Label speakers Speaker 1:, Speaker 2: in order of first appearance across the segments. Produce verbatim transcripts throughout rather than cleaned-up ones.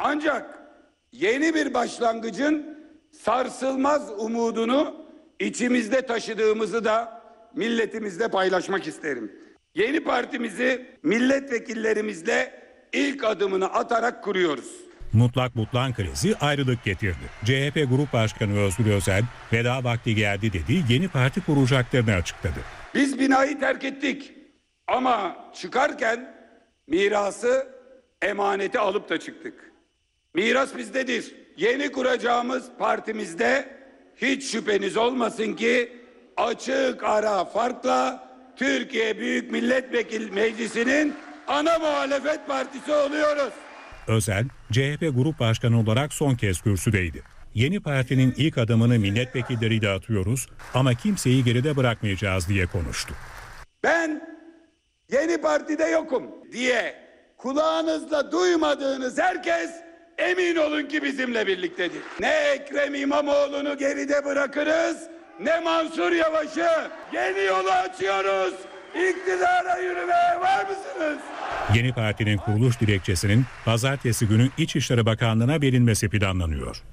Speaker 1: Ancak yeni bir başlangıcın sarsılmaz umudunu içimizde taşıdığımızı da milletimizle paylaşmak isterim. Yeni partimizi milletvekillerimizle ilk adımını atarak kuruyoruz.
Speaker 2: Mutlak butlan krizi ayrılık getirdi. C H P Grup Başkanı Özgür Özel veda vakti geldi dedi, yeni parti kuracaklarını açıkladı.
Speaker 1: Biz binayı terk ettik ama çıkarken mirası, emaneti alıp da çıktık. Miras bizdedir. Yeni kuracağımız partimizde hiç şüpheniz olmasın ki açık ara farkla Türkiye Büyük Millet Vekili Meclisi'nin ana muhalefet partisi oluyoruz.
Speaker 2: Özel, C H P Grup Başkanı olarak son kez kürsüdeydi. Yeni partinin ilk adımını milletvekilleriyle atıyoruz ama kimseyi geride bırakmayacağız diye konuştu.
Speaker 1: Ben yeni partide yokum diye kulağınızla duymadığınız herkes emin olun ki bizimle birliktedir. Ne Ekrem İmamoğlu'nu geride bırakırız, ne Mansur Yavaş'ı. Yeni yolu açıyoruz. İktidara yürümeye var mısınız?
Speaker 2: Yeni partinin kuruluş dilekçesinin pazartesi günü İçişleri Bakanlığı'na verilmesi planlanıyor.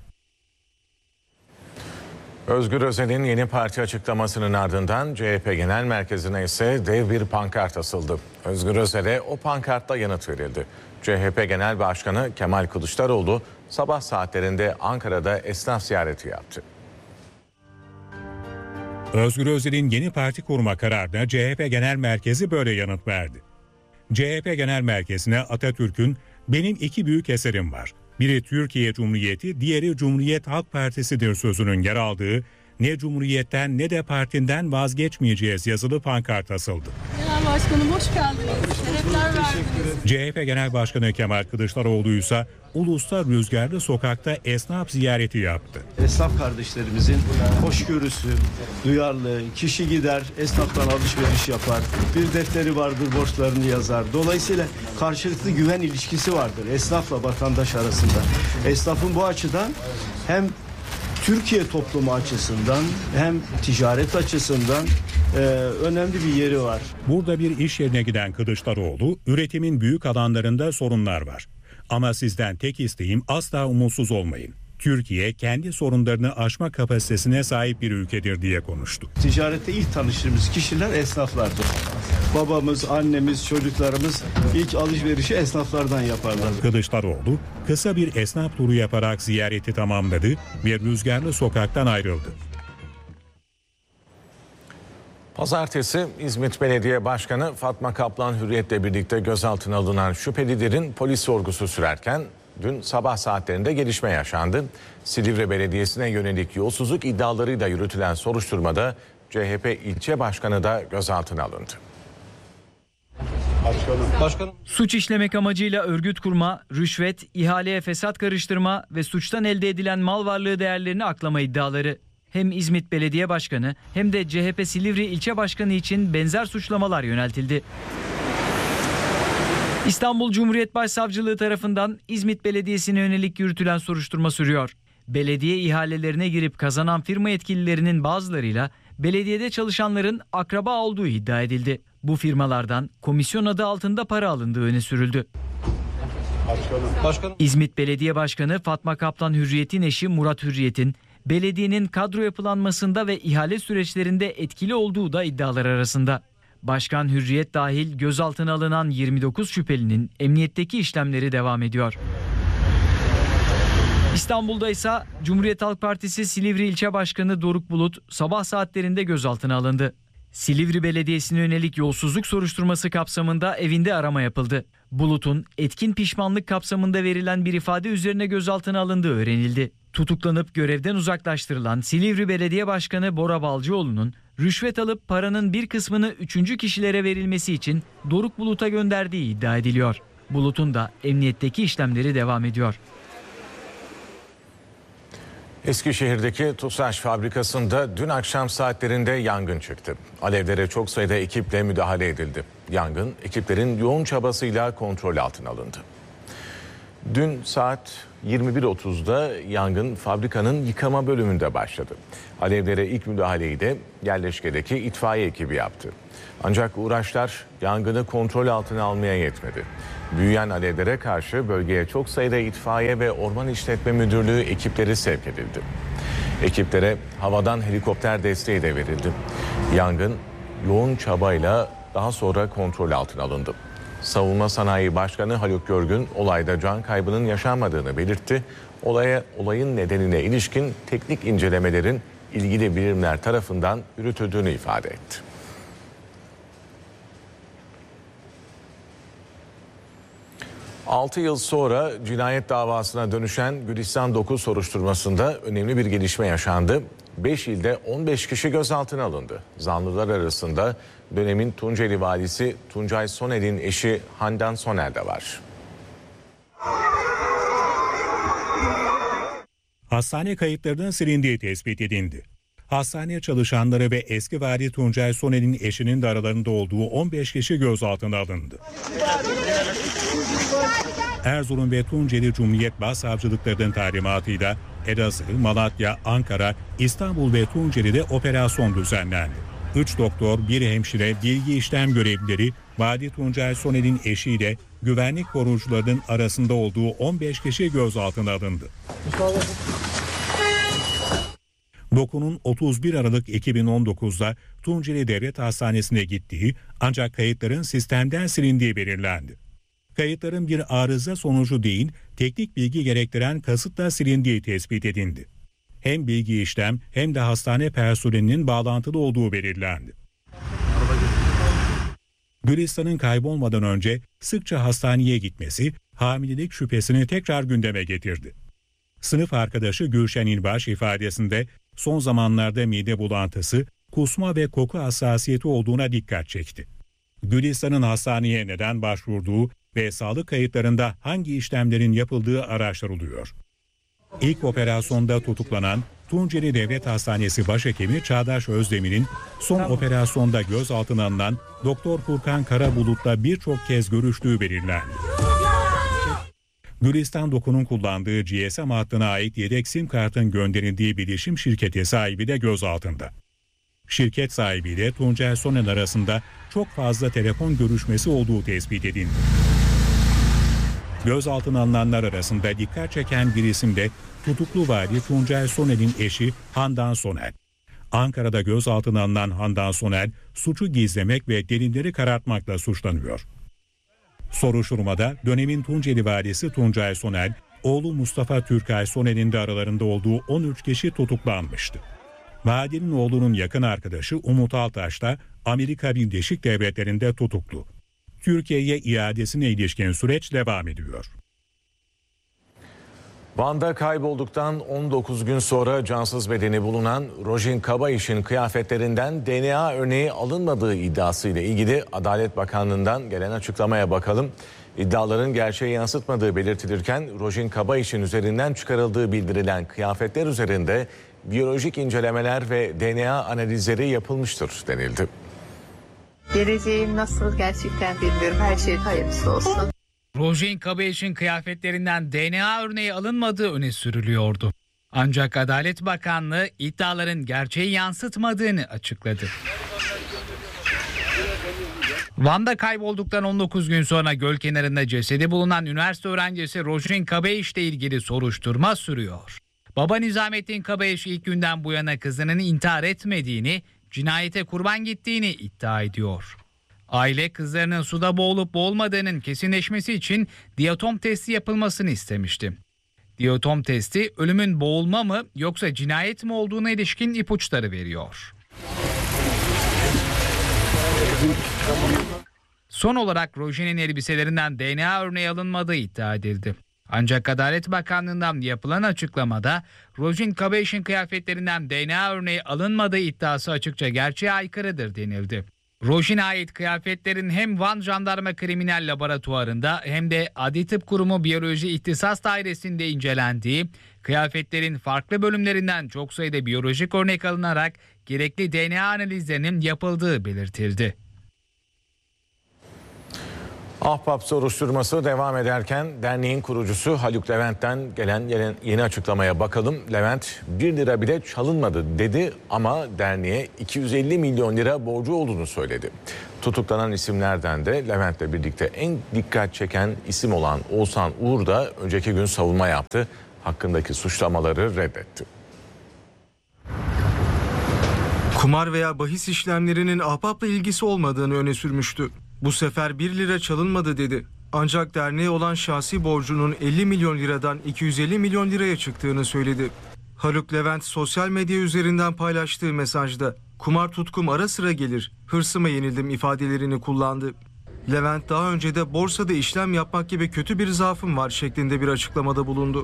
Speaker 3: Özgür Özel'in yeni parti açıklamasının ardından C H P Genel Merkezi'ne ise dev bir pankart asıldı. Özgür Özel'e o pankartla yanıt verildi. C H P Genel Başkanı Kemal Kılıçdaroğlu sabah saatlerinde Ankara'da esnaf ziyareti yaptı.
Speaker 2: Özgür Özel'in yeni parti kurma kararına C H P Genel Merkezi böyle yanıt verdi. C H P Genel Merkezi'ne Atatürk'ün "Benim iki büyük eserim var. Biri Türkiye Cumhuriyeti, diğeri Cumhuriyet Halk Partisi'dir" sözünün yer aldığı "Ne Cumhuriyet'ten ne de partinden vazgeçmeyeceğiz" yazılı pankart asıldı.
Speaker 4: Genel Başkanım hoş geldiniz. Şerefler verdiniz.
Speaker 2: C H P Genel Başkanı Kemal Kılıçdaroğlu ise Ulus'ta Rüzgarlı Sokak'ta esnaf ziyareti yaptı.
Speaker 5: Esnaf kardeşlerimizin hoşgörüsü, duyarlı, kişi gider esnaftan alışveriş yapar, bir defteri vardır borçlarını yazar. Dolayısıyla karşılıklı güven ilişkisi vardır esnafla vatandaş arasında. Esnafın bu açıdan hem Türkiye toplumu açısından hem ticaret açısından e, önemli bir yeri var.
Speaker 2: Burada bir iş yerine giden Kılıçdaroğlu, üretimin büyük alanlarında sorunlar var. Ama sizden tek isteğim asla umutsuz olmayın. Türkiye kendi sorunlarını aşma kapasitesine sahip bir ülkedir diye konuştu.
Speaker 5: Ticarette ilk tanıştığımız kişiler esnaflardır. Babamız, annemiz, çocuklarımız ilk alışverişi esnaflardan yaparlar.
Speaker 2: Kılıçdaroğlu kısa bir esnaf turu yaparak ziyareti tamamladı ve Rüzgarlı Sokak'tan ayrıldı.
Speaker 3: Pazartesi İzmit Belediye Başkanı Fatma Kaplan Hürriyet'le birlikte gözaltına alınan şüphelilerin polis sorgusu sürerken dün sabah saatlerinde gelişme yaşandı. Silivri Belediyesi'ne yönelik yolsuzluk iddialarıyla yürütülen soruşturmada C H P ilçe başkanı da gözaltına alındı.
Speaker 6: Başkanım. Başkanım. Suç işlemek amacıyla örgüt kurma, rüşvet, ihaleye fesat karıştırma ve suçtan elde edilen mal varlığı değerlerini aklama iddiaları. Hem İzmit Belediye Başkanı hem de C H P Silivri İlçe Başkanı için benzer suçlamalar yöneltildi. İstanbul Cumhuriyet Başsavcılığı tarafından İzmit Belediyesi'ne yönelik yürütülen soruşturma sürüyor. Belediye ihalelerine girip kazanan firma yetkililerinin bazılarıyla belediyede çalışanların akraba olduğu iddia edildi. Bu firmalardan komisyon adı altında para alındığı öne sürüldü.
Speaker 5: Başkanım. Başkanım.
Speaker 6: İzmit Belediye Başkanı Fatma Kaplan Hürriyet'in eşi Murat Hürriyet'in belediyenin kadro yapılanmasında ve ihale süreçlerinde etkili olduğu da iddialar arasında. Başkan Hürriyet dahil gözaltına alınan yirmi dokuz şüphelinin emniyetteki işlemleri devam ediyor. İstanbul'da ise Cumhuriyet Halk Partisi Silivri İlçe Başkanı Doruk Bulut sabah saatlerinde gözaltına alındı. Silivri Belediyesi'ne yönelik yolsuzluk soruşturması kapsamında evinde arama yapıldı. Bulut'un etkin pişmanlık kapsamında verilen bir ifade üzerine gözaltına alındığı öğrenildi. Tutuklanıp görevden uzaklaştırılan Silivri Belediye Başkanı Bora Balcıoğlu'nun rüşvet alıp paranın bir kısmını üçüncü kişilere verilmesi için Doruk Bulut'a gönderdiği iddia ediliyor. Bulut'un da emniyetteki işlemleri devam ediyor.
Speaker 3: Eskişehir'deki TUSAŞ fabrikasında dün akşam saatlerinde yangın çıktı. Alevlere çok sayıda ekiple müdahale edildi. Yangın ekiplerin yoğun çabasıyla kontrol altına alındı. Dün saat yirmi bir otuzda yangın fabrikanın yıkama bölümünde başladı. Alevlere ilk müdahaleyi de yerleşkedeki itfaiye ekibi yaptı. Ancak uğraşlar yangını kontrol altına almaya yetmedi. Büyüyen alevlere karşı bölgeye çok sayıda itfaiye ve Orman İşletme Müdürlüğü ekipleri sevk edildi. Ekiplere havadan helikopter desteği de verildi. Yangın yoğun çabayla daha sonra kontrol altına alındı. Savunma Sanayi Başkanı Haluk Görgün olayda can kaybının yaşanmadığını belirtti. Olaya, olayın nedenine ilişkin teknik incelemelerin ilgili birimler tarafından yürütüldüğünü ifade etti. altı yıl sonra cinayet davasına dönüşen Gülistan dokuz soruşturmasında önemli bir gelişme yaşandı. beş ilde on beş kişi gözaltına alındı. Zanlılar arasında dönemin Tunceli valisi Tuncay Soner'in eşi Handan Soner de var.
Speaker 2: Hastane kayıtlarının silindiği tespit edildi. Hastane çalışanları ve eski vali Tuncay Soner'in eşinin de aralarında olduğu on beş kişi gözaltına alındı. Erzurum ve Tunceli Cumhuriyet Başsavcılıklarının talimatıyla Elazığ, Malatya, Ankara, İstanbul ve Tunceli'de operasyon düzenlendi. Üç doktor, bir hemşire, bilgi işlem görevlileri, vali Tuncay Soner'in eşiyle güvenlik koruyucularının arasında olduğu on beş kişi gözaltına alındı. Doku'nun otuz bir Aralık iki bin on dokuz'da Tunceli Devlet Hastanesi'ne gittiği ancak kayıtların sistemden silindiği belirlendi. Kayıtların bir arıza sonucu değil, teknik bilgi gerektiren kasıtla silindiği tespit edildi. Hem bilgi işlem hem de hastane personelinin bağlantılı olduğu belirlendi. Gülistan'ın kaybolmadan önce sıkça hastaneye gitmesi hamilelik şüphesini tekrar gündeme getirdi. Sınıf arkadaşı Gülşen İlbaş ifadesinde son zamanlarda mide bulantısı, kusma ve koku hassasiyeti olduğuna dikkat çekti. Gülistan'ın hastaneye neden başvurduğu ve sağlık kayıtlarında hangi işlemlerin yapıldığı araştırılıyor. İlk operasyonda tutuklanan Tunceli Devlet Hastanesi Başhekimi Çağdaş Özdemir'in son operasyonda gözaltına alınan Doktor Furkan Karabulut'la birçok kez görüştüğü belirlendi. Gülistan Doku'nun kullandığı G S M hattına ait yedek sim kartın gönderildiği bilişim şirketi sahibi de gözaltında. Şirket sahibiyle Tuncay Soner arasında çok fazla telefon görüşmesi olduğu tespit edildi. Gözaltına alınanlar arasında dikkat çeken bir isim de tutuklu vali Tuncay Soner'in eşi Handan Soner. Ankara'da gözaltına alınan Handan Soner, suçu gizlemek ve delilleri karartmakla suçlanıyor. Soruşturmada dönemin Tunceli valisi Tuncay Soner, oğlu Mustafa Türkay Soner'in de aralarında olduğu on üç kişi tutuklanmıştı. Valinin oğlunun yakın arkadaşı Umut Altaş da Amerika Birleşik Devletleri'nde tutuklu. Türkiye'ye iadesine ilişkin süreç devam ediyor.
Speaker 3: Van'da kaybolduktan on dokuz gün sonra cansız bedeni bulunan Rojin Kabayiş'in kıyafetlerinden D N A örneği alınmadığı iddiasıyla ilgili Adalet Bakanlığı'ndan gelen açıklamaya bakalım. İddiaların gerçeği yansıtmadığı belirtilirken Rojin Kabayiş'in üzerinden çıkarıldığı bildirilen kıyafetler üzerinde biyolojik incelemeler ve D N A analizleri yapılmıştır denildi.
Speaker 7: Geleceğim nasıl gerçekten bilmiyorum. Her şey hayırlısı olsun.
Speaker 8: Rojin Kabayiş'in kıyafetlerinden D N A örneği alınmadığı öne sürülüyordu. Ancak Adalet Bakanlığı iddiaların gerçeği yansıtmadığını açıkladı. Van'da kaybolduktan on dokuz gün sonra göl kenarında cesedi bulunan üniversite öğrencisi Rojin Kabayiş ile ilgili soruşturma sürüyor. Baba Nizamettin Kabayiş ilk günden bu yana kızının intihar etmediğini, cinayete kurban gittiğini iddia ediyor. Aile kızlarının suda boğulup boğulmadığının kesinleşmesi için diatom testi yapılmasını istemişti. Diatom testi ölümün boğulma mı yoksa cinayet mi olduğuna ilişkin ipuçları veriyor. Son olarak Rojin'in elbiselerinden D N A örneği alınmadığı iddia edildi. Ancak Adalet Bakanlığı'ndan yapılan açıklamada Rojin Kabayiş'in kıyafetlerinden D N A örneği alınmadığı iddiası açıkça gerçeğe aykırıdır denildi. Rojin'e ait kıyafetlerin hem Van Jandarma Kriminal Laboratuvarı'nda hem de Adli Tıp Kurumu Biyoloji İhtisas Dairesi'nde incelendiği, kıyafetlerin farklı bölümlerinden çok sayıda biyolojik örnek alınarak gerekli D N A analizlerinin yapıldığı belirtildi.
Speaker 3: Ahbap soruşturması devam ederken derneğin kurucusu Haluk Levent'ten gelen yeni açıklamaya bakalım. Levent bir lira bile çalınmadı dedi ama derneğe iki yüz elli milyon lira borcu olduğunu söyledi. Tutuklanan isimlerden de Levent'le birlikte en dikkat çeken isim olan Oğuzhan Uğur da önceki gün savunma yaptı. Hakkındaki suçlamaları reddetti.
Speaker 9: Kumar veya bahis işlemlerinin ahbapla ilgisi olmadığını öne sürmüştü. Bu sefer bir lira çalınmadı dedi. Ancak derneğe olan şahsi borcunun elli milyon liradan iki yüz elli milyon liraya çıktığını söyledi. Haluk Levent sosyal medya üzerinden paylaştığı mesajda "Kumar tutkum ara sıra gelir, hırsıma yenildim" ifadelerini kullandı. Levent daha önce de borsada işlem yapmak gibi kötü bir zaafım var şeklinde bir açıklamada bulundu.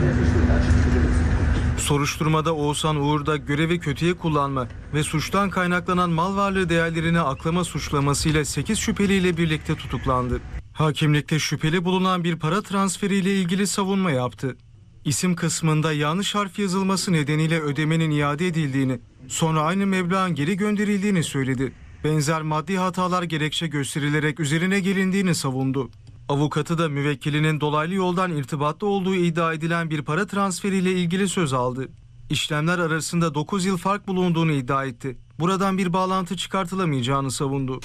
Speaker 9: Soruşturmada Oğuzhan Uğur da görevi kötüye kullanma ve suçtan kaynaklanan mal varlığı değerlerini aklama suçlamasıyla sekiz şüpheliyle birlikte tutuklandı. Hakimlikte şüpheli bulunan bir para transferiyle ilgili savunma yaptı. İsim kısmında yanlış harf yazılması nedeniyle ödemenin iade edildiğini, sonra aynı meblağın geri gönderildiğini söyledi. Benzer maddi hatalar gerekçe gösterilerek üzerine gelindiğini savundu. Avukatı da müvekkilinin dolaylı yoldan irtibatta olduğu iddia edilen bir para transferiyle ilgili söz aldı. İşlemler arasında dokuz yıl fark bulunduğunu iddia etti. Buradan bir bağlantı çıkartılamayacağını savundu.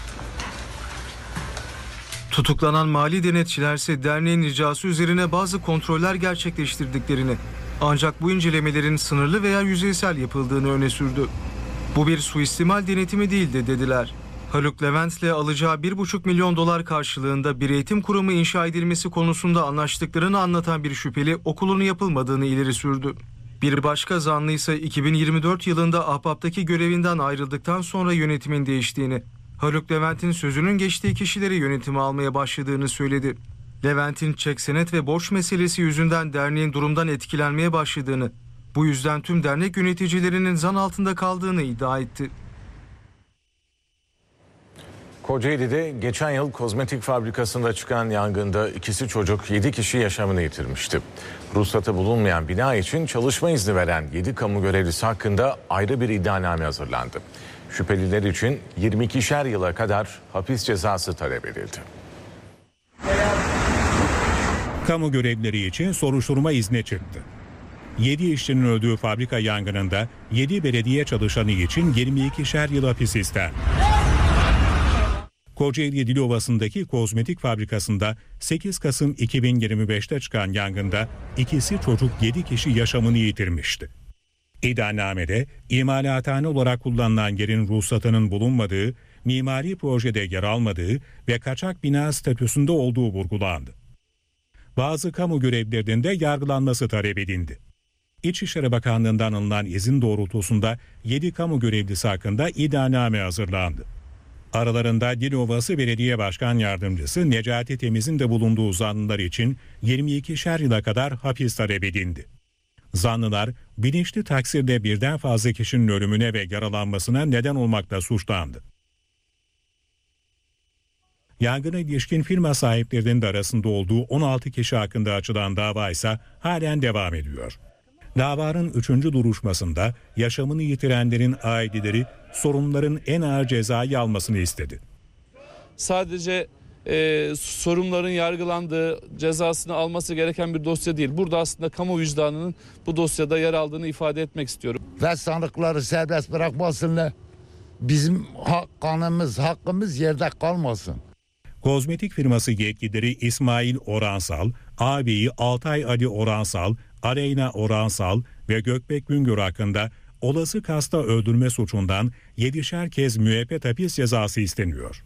Speaker 9: Tutuklanan mali denetçilerse derneğin ricası üzerine bazı kontroller gerçekleştirdiklerini, ancak bu incelemelerin sınırlı veya yüzeysel yapıldığını öne sürdü. Bu bir suistimal denetimi değildi dediler. Haluk Levent'le alacağı bir buçuk milyon dolar karşılığında bir eğitim kurumu inşa edilmesi konusunda anlaştıklarını anlatan bir şüpheli okulunu yapılmadığını ileri sürdü. Bir başka zanlı ise iki bin yirmi dört yılında Ahbap'taki görevinden ayrıldıktan sonra yönetimin değiştiğini, Haluk Levent'in sözünün geçtiği kişileri yönetime almaya başladığını söyledi. Levent'in çek senet ve borç meselesi yüzünden derneğin durumdan etkilenmeye başladığını, bu yüzden tüm dernek yöneticilerinin zan altında kaldığını iddia etti.
Speaker 3: Kocaeli'de geçen yıl kozmetik fabrikasında çıkan yangında ikisi çocuk yedi kişi yaşamını yitirmişti. Ruhsatı bulunmayan bina için çalışma izni veren yedi kamu görevlisi hakkında ayrı bir iddianame hazırlandı. Şüpheliler için yirmi ikişer yıla kadar hapis cezası talep edildi.
Speaker 2: Kamu görevlileri için soruşturma izni çıktı. yedi işçinin öldüğü fabrika yangınında yedi belediye çalışanı için yirmi ikişer yıl hapis istendi. Kocaeli Dilovası'ndaki kozmetik fabrikasında sekiz Kasım iki bin yirmi beşte çıkan yangında ikisi çocuk yedi kişi yaşamını yitirmişti. İddianamede imalathane olarak kullanılan yerin ruhsatının bulunmadığı, mimari projede yer almadığı ve kaçak bina statüsünde olduğu vurgulandı. Bazı kamu görevlilerinin de yargılanması talep edildi. İçişleri Bakanlığı'ndan alınan izin doğrultusunda yedi kamu görevlisi hakkında iddianame hazırlandı. Aralarında Dilovası Belediye Başkan Yardımcısı Necati Temiz'in de bulunduğu zanlılar için yirmi ikişer yıla kadar hapis talep edildi. Zanlılar bilinçli taksirde birden fazla kişinin ölümüne ve yaralanmasına neden olmakla suçlandı. Yangına ilişkin firma sahiplerinin de arasında olduğu on altı kişi hakkında açılan dava ise halen devam ediyor. Davanın üçüncü duruşmasında yaşamını yitirenlerin aileleri sorumluların en ağır cezayı almasını istedi.
Speaker 10: Sadece e, sorumluların yargılandığı, cezasını alması gereken bir dosya değil. Burada aslında kamu vicdanının bu dosyada yer aldığını ifade etmek istiyorum.
Speaker 11: Ve sanıkları serbest bırakmasınlar. Bizim hak, kanımız, hakkımız yerde kalmasın.
Speaker 2: Kozmetik firması yetkilileri İsmail Oransal, ağabeyi Altay Ali Oransal, Aleyna Oransal ve Gökbek Güngör hakkında olası kasta öldürme suçundan yedişer kez müebbet hapis cezası isteniyor.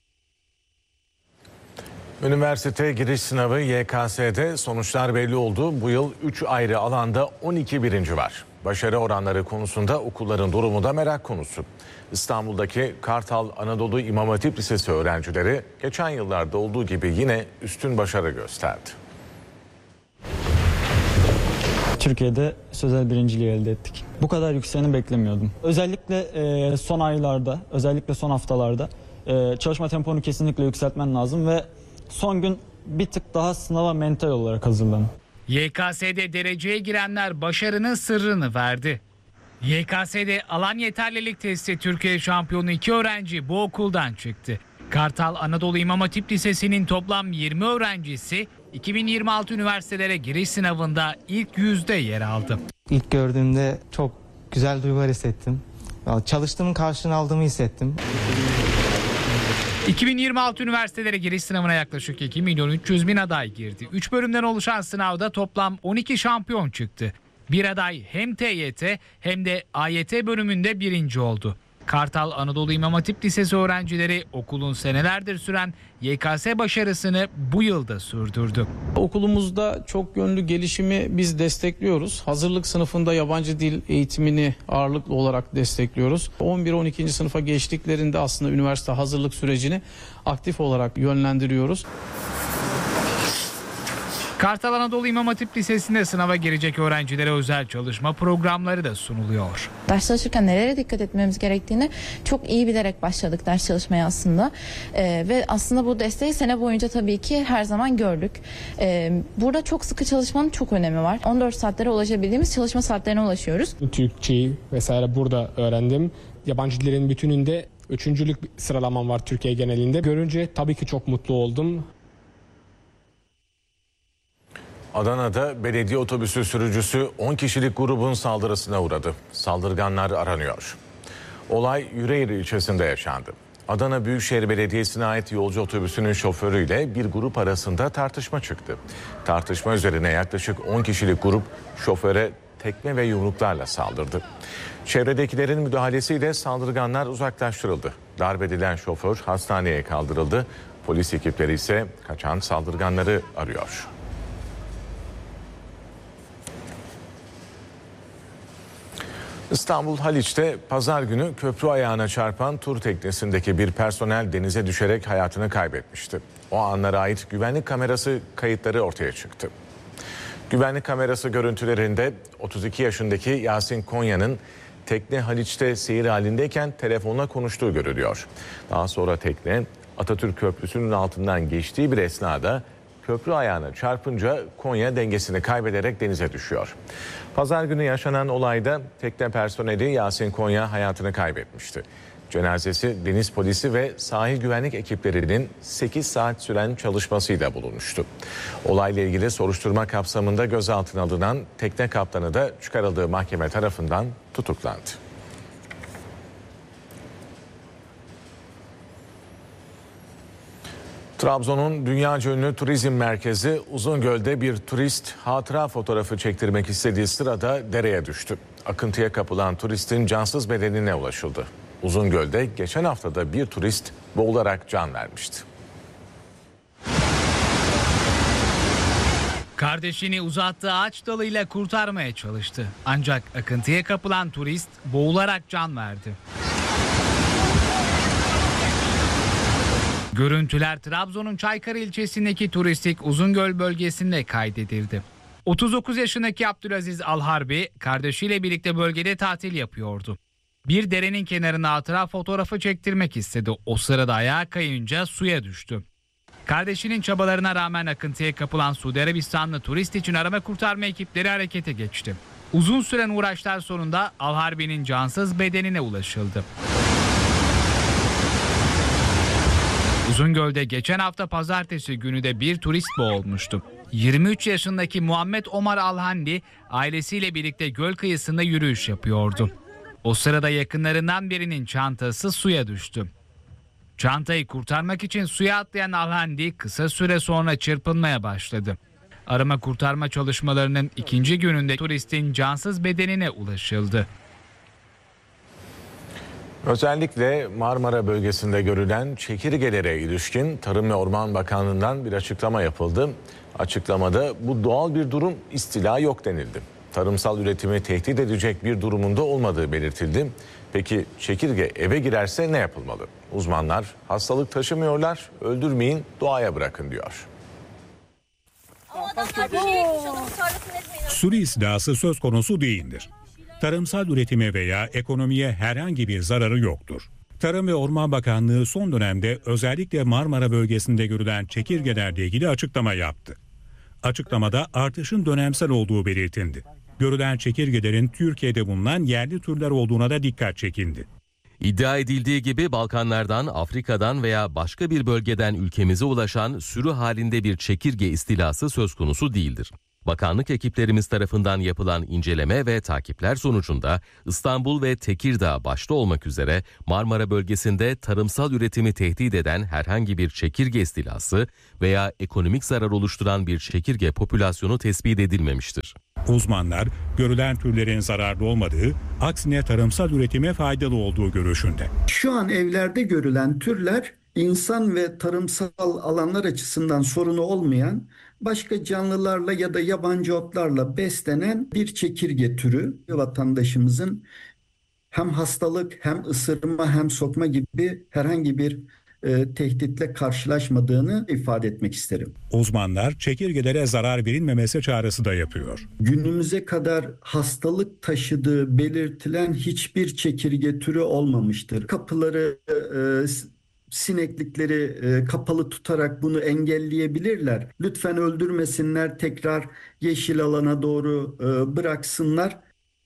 Speaker 3: Üniversite giriş sınavı Y K S'de sonuçlar belli oldu. Bu yıl üç ayrı alanda on iki birinci var. Başarı oranları konusunda okulların durumu da merak konusu. İstanbul'daki Kartal Anadolu İmam Hatip Lisesi öğrencileri geçen yıllarda olduğu gibi yine üstün başarı gösterdi.
Speaker 12: Türkiye'de sözel birinciliği elde ettik. Bu kadar yükseğini beklemiyordum. Özellikle e, son aylarda, özellikle son haftalarda e, çalışma temponu kesinlikle yükseltmen lazım ve son gün bir tık daha sınava mental olarak hazırlan.
Speaker 8: Y K S'de dereceye girenler başarının sırrını verdi. Y K S'de alan yeterlilik testi Türkiye şampiyonu iki öğrenci bu okuldan çıktı. Kartal Anadolu İmam Hatip Lisesi'nin toplam yirmi öğrencisi iki bin yirmi altı üniversitelere giriş sınavında ilk yüzde yer aldı.
Speaker 13: İlk gördüğümde çok güzel duygular hissettim. Çalıştığımın karşılığını aldığımı hissettim.
Speaker 8: iki bin yirmi altı üniversitelere giriş sınavına yaklaşık iki milyon üç yüz bin aday girdi. üç bölümden oluşan sınavda toplam on iki şampiyon çıktı. Bir aday hem T Y T hem de A Y T bölümünde birinci oldu. Kartal Anadolu İmam Hatip Lisesi öğrencileri okulun senelerdir süren Y K S başarısını bu yılda sürdürdü.
Speaker 14: Okulumuzda çok yönlü gelişimi biz destekliyoruz. Hazırlık sınıfında yabancı dil eğitimini ağırlıklı olarak destekliyoruz. on bir on ikinci sınıfa geçtiklerinde aslında üniversite hazırlık sürecini aktif olarak yönlendiriyoruz.
Speaker 8: Kartal Anadolu İmam Hatip Lisesi'nde sınava girecek öğrencilere özel çalışma programları da sunuluyor.
Speaker 15: Ders çalışırken nelere dikkat etmemiz gerektiğini çok iyi bilerek başladık ders çalışmaya aslında. Ee, ve aslında bu desteği sene boyunca tabii ki her zaman gördük. Ee, burada çok sıkı çalışmanın çok önemi var. on dört saatlere ulaşabildiğimiz çalışma saatlerine ulaşıyoruz.
Speaker 16: Türkçeyi vesaire burada öğrendim. Yabancı dillerin bütününde üçüncülük sıralamam var Türkiye genelinde. Görünce tabii ki çok mutlu oldum.
Speaker 3: Adana'da belediye otobüsü sürücüsü on kişilik grubun saldırısına uğradı. Saldırganlar aranıyor. Olay Yüreğir ilçesinde yaşandı. Adana Büyükşehir Belediyesi'ne ait yolcu otobüsünün şoförüyle bir grup arasında tartışma çıktı. Tartışma üzerine yaklaşık on kişilik grup şoföre tekme ve yumruklarla saldırdı. Çevredekilerin müdahalesiyle saldırganlar uzaklaştırıldı. Darp edilen şoför hastaneye kaldırıldı. Polis ekipleri ise kaçan saldırganları arıyor. İstanbul Haliç'te pazar günü köprü ayağına çarpan tur teknesindeki bir personel denize düşerek hayatını kaybetmişti. O anlara ait güvenlik kamerası kayıtları ortaya çıktı. Güvenlik kamerası görüntülerinde otuz iki yaşındaki Yasin Konya'nın tekne Haliç'te seyir halindeyken telefonla konuştuğu görülüyor. Daha sonra tekne Atatürk Köprüsü'nün altından geçtiği bir esnada köprü ayağına çarpınca Konya dengesini kaybederek denize düşüyor. Pazar günü yaşanan olayda tekne personeli Yasin Konya hayatını kaybetmişti. Cenazesi deniz polisi ve sahil güvenlik ekiplerinin sekiz saat süren çalışmasıyla bulunmuştu. Olayla ilgili soruşturma kapsamında gözaltına alınan tekne kaptanı da çıkarıldığı mahkeme tarafından tutuklandı. Trabzon'un dünyaca ünlü turizm merkezi Uzungöl'de bir turist hatıra fotoğrafı çektirmek istediği sırada dereye düştü. Akıntıya kapılan turistin cansız bedenine ulaşıldı. Uzungöl'de geçen haftada bir turist boğularak can vermişti.
Speaker 8: Kardeşini uzattığı ağaç dalıyla kurtarmaya çalıştı. Ancak akıntıya kapılan turist boğularak can verdi. Görüntüler Trabzon'un Çaykara ilçesindeki turistik Uzungöl bölgesinde kaydedildi. otuz dokuz yaşındaki Abdülaziz Alharbi kardeşiyle birlikte bölgede tatil yapıyordu. Bir derenin kenarına hatıra fotoğrafı çektirmek istedi. O sırada ayağa kayınca suya düştü. Kardeşinin çabalarına rağmen akıntıya kapılan Suudi Arabistanlı turist için arama kurtarma ekipleri harekete geçti. Uzun süren uğraşlar sonunda Alharbi'nin cansız bedenine ulaşıldı. Uzungöl'de geçen hafta pazartesi günü de bir turist boğulmuştu. yirmi üç yaşındaki Muhammed Omar Alhandi ailesiyle birlikte göl kıyısında yürüyüş yapıyordu. O sırada yakınlarından birinin çantası suya düştü. Çantayı kurtarmak için suya atlayan Alhandi kısa süre sonra çırpınmaya başladı. Arama kurtarma çalışmalarının ikinci gününde turistin cansız bedenine ulaşıldı.
Speaker 3: Özellikle Marmara bölgesinde görülen çekirgelere ilişkin Tarım ve Orman Bakanlığı'ndan bir açıklama yapıldı. Açıklamada bu doğal bir durum, istila yok denildi. Tarımsal üretimi tehdit edecek bir durumunda olmadığı belirtildi. Peki çekirge eve girerse ne yapılmalı? Uzmanlar hastalık taşımıyorlar, öldürmeyin, doğaya bırakın diyor.
Speaker 2: Sürü istilası söz konusu değildir. Tarımsal üretime veya ekonomiye herhangi bir zararı yoktur. Tarım ve Orman Bakanlığı son dönemde özellikle Marmara bölgesinde görülen çekirgelerle ilgili açıklama yaptı. Açıklamada artışın dönemsel olduğu belirtildi. Görülen çekirgelerin Türkiye'de bulunan yerli türler olduğuna da dikkat çekildi.
Speaker 17: İddia edildiği gibi Balkanlardan, Afrika'dan veya başka bir bölgeden ülkemize ulaşan sürü halinde bir çekirge istilası söz konusu değildir. Bakanlık ekiplerimiz tarafından yapılan inceleme ve takipler sonucunda İstanbul ve Tekirdağ başta olmak üzere Marmara bölgesinde tarımsal üretimi tehdit eden herhangi bir çekirge istilası veya ekonomik zarar oluşturan bir çekirge popülasyonu tespit edilmemiştir.
Speaker 2: Uzmanlar görülen türlerin zararlı olmadığı, aksine tarımsal üretime faydalı olduğu görüşünde.
Speaker 18: Şu an evlerde görülen türler insan ve tarımsal alanlar açısından sorunu olmayan başka canlılarla ya da yabancı otlarla beslenen bir çekirge türü. Vatandaşımızın hem hastalık hem ısırma hem sokma gibi herhangi bir e, tehditle karşılaşmadığını ifade etmek isterim.
Speaker 2: Uzmanlar çekirgelere zarar verilmemesi çağrısı da yapıyor.
Speaker 18: Günümüze kadar hastalık taşıdığı belirtilen hiçbir çekirge türü olmamıştır. Kapıları e, sineklikleri e, kapalı tutarak bunu engelleyebilirler. Lütfen öldürmesinler, tekrar yeşil alana doğru e, bıraksınlar.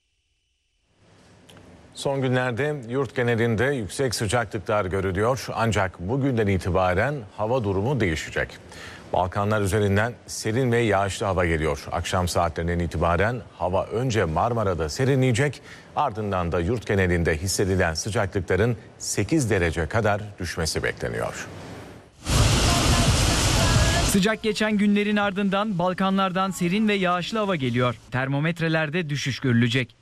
Speaker 3: Son günlerde yurt genelinde yüksek sıcaklıklar görülüyor ancak bugünden itibaren hava durumu değişecek. Balkanlar üzerinden serin ve yağışlı hava geliyor. Akşam saatlerinden itibaren hava önce Marmara'da serinleyecek, ardından da yurt genelinde hissedilen sıcaklıkların sekiz derece kadar düşmesi bekleniyor.
Speaker 6: Sıcak geçen günlerin ardından Balkanlardan serin ve yağışlı hava geliyor. Termometrelerde düşüş görülecek.